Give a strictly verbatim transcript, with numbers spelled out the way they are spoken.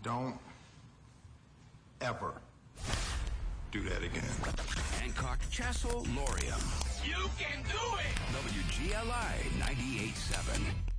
Don't ever do that again. Hancock, Chassel, Laurium. You can do it! W G L I ninety-eight point seven.